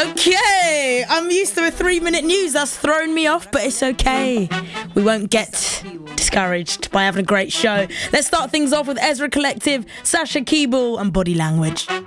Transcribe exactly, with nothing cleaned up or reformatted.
Okay, I'm used to a three-minute news. That's thrown me off, but it's okay. We won't get discouraged by having a great show. Let's start things off with Ezra Collective, Sasha Keeble, and Body Language.